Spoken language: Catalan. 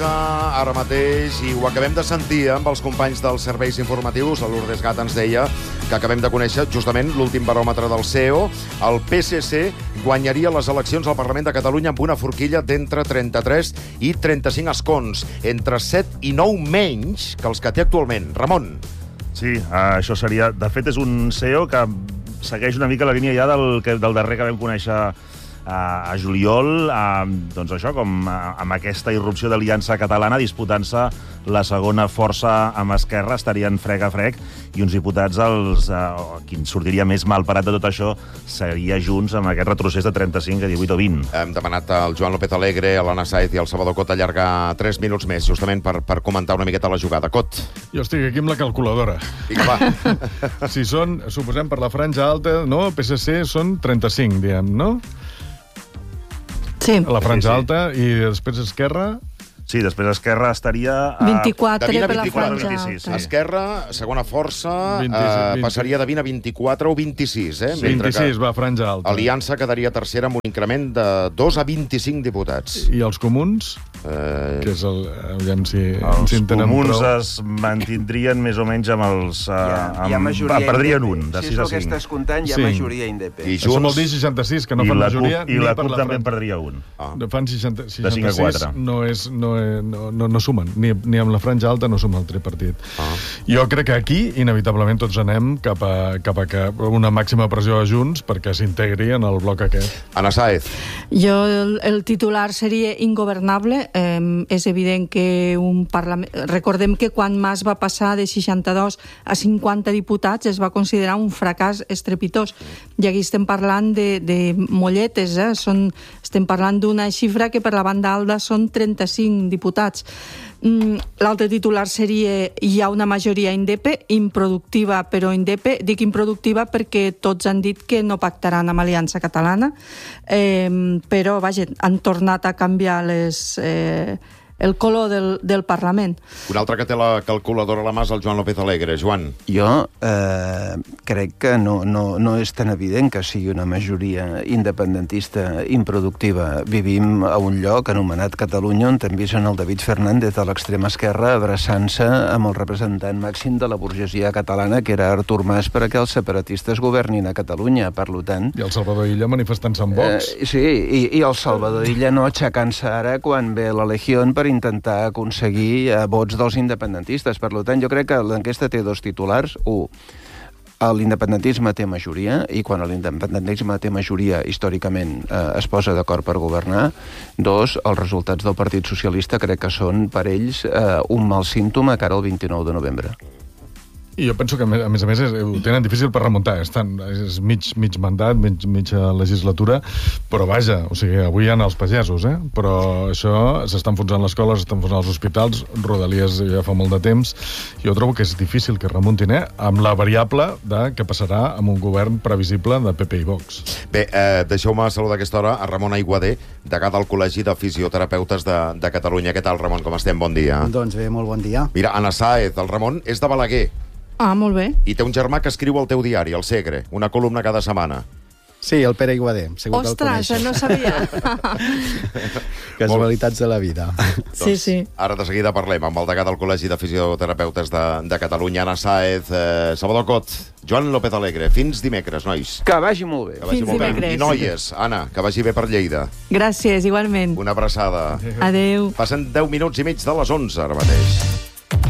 ara mateix, i ho acabem de sentir amb els companys dels serveis informatius. La Lourdes Gat ens deia que acabem de conèixer justament l'últim baròmetre del CEO. El PSC guanyaria les eleccions al Parlament de Catalunya amb una forquilla d'entre 33 i 35 escons, entre 7 i 9 menys que els que té actualment. Ramon. Sí, això seria... De fet, és un CEO que segueix una mica la línia ja del darrer que vam conèixer a juliol, doncs això, com amb aquesta irrupció d'Aliança Catalana disputant-se la segona força amb Esquerra, estarien frec a frec, i uns diputats, qui en sortiria més mal parat de tot això, seria Junts amb aquest retrocés de 35 a 18 o 20. Hem demanat al Joan López Alegre, a l'Anna Sáez i al Salvador Cot allargar 3 minuts més, justament per comentar una miqueta la jugada. Cot. Jo estic aquí amb la calculadora. Vinga, va. Si són, suposem, per la franja alta, no? PSC són 35, diem, no? Sí. La franja alta, i després Esquerra... Sí, després Esquerra estaria... 24 de 20 a per la 24, franja 26, alta. Esquerra, segona força, 20. passaria de 20 a 24 o 26, eh? 26 va franja alta. Aliança quedaria tercera amb un increment de 2 a 25 diputats. I els comuns? Que és el... Aviam si els comuns prou. es mantindrien més o menys amb els... Hi ha majoria perdrien indep. un, de 6 a 5. Si és el que estàs comptant, hi ha majoria indep. I Això vol dir 66, que no fan majoria. I la CUP també en perdria un. Fan 66, De 5 a 4. no sumen. Ni amb la franja alta no suma el tripartit. Jo crec que aquí, inevitablement, tots anem cap a una màxima pressió a Junts perquè s'integri en el bloc aquest. Anna Sáez. Jo, el titular seria ingovernable. És evident que un Parlament... Recordem que quan Mas va passar de 62 a 50 diputats es va considerar un fracàs estrepitós. I aquí estem parlant de molletes, estem parlant d'una xifra que per la banda alta són 35 diputats. L'altre titular seria hi ha una majoria indepe, improductiva però indepe. Dic improductiva perquè tots han dit que no pactaran amb Aliança Catalana, però vaja, han tornat a canviar el color del Parlament. Un altre que té la calculadora a la mà és el Joan López Alegre. Joan. Jo crec que no és tan evident que sigui una majoria independentista improductiva. Vivim a un lloc anomenat Catalunya on hem vist en el David Fernández a l'extrema esquerra abraçant-se amb el representant màxim de la burgesia catalana, que era Artur Mas, perquè els separatistes governin a Catalunya. Per tant... I el Salvador Illa manifestant-se amb Vox. Sí, i el Salvador Illa no aixecant-se ara quan ve la Legión per intentar aconseguir vots dels independentistes. Per tant, jo crec que l'enquesta té dos titulars. Un, l'independentisme té majoria, i quan l'independentisme té majoria, històricament es posa d'acord per governar. Dos, els resultats del Partit Socialista crec que són per ells un mal símptoma cara al 29 de novembre. I jo penso que, a més, ho tenen difícil per remuntar. És mig mandat, mitja legislatura, però vaja, o sigui, avui hi ha els pagesos, però això s'estan enfonsant l'escola, s'estan enfonsant els hospitals, Rodalies ja fa molt de temps. Jo trobo que és difícil que remuntin, amb la variable de què passarà amb un govern previsible de PP i Vox. Bé, deixeu-me saludar a aquesta hora a Ramon Aiguader, degà del Col·legi de Fisioterapeutes de Catalunya. Què tal, Ramon? Com estem? Bon dia. Doncs bé, molt bon dia. Mira, Anna Sáez, el Ramon és de Balaguer. Ah, molt bé. I té un germà que escriu al teu diari, el Segre, una columna cada setmana. Sí, el Pere Aiguader, segur que el Ostres, coneixes. no sabia. Casualitats de la vida. Sí, sí. Ara de seguida parlem amb el degà del Col·legi de Fisioterapeutes de Catalunya, Anna Sáez, Salvador Cot, Joan López Alegre. Fins dimecres, nois. Que vagi molt bé. Que vagi Fins molt bé. dimecres. I noies, Anna, que vagi bé per Lleida. Gràcies, igualment. Una abraçada. Adéu. Passen 10 minuts i mig de les 11 ara mateix.